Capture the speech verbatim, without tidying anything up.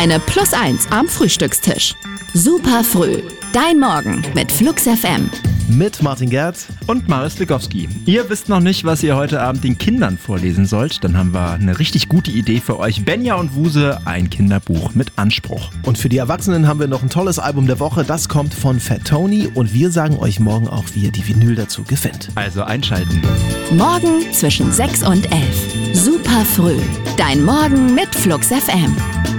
Eine Plus eins am Frühstückstisch. Super früh. Dein Morgen mit Flux F M. Mit Martin Gerd und Marius Legowski. Ihr wisst noch nicht, was ihr heute Abend den Kindern vorlesen sollt? Dann haben wir eine richtig gute Idee für euch. Benja und Wuse, ein Kinderbuch mit Anspruch. Und für die Erwachsenen haben wir noch ein tolles Album der Woche. Das kommt von Fat Tony und wir sagen euch morgen auch, wie ihr die Vinyl dazu gefällt. Also einschalten. Morgen zwischen sechs und elf. Super früh. Dein Morgen mit Flux F M.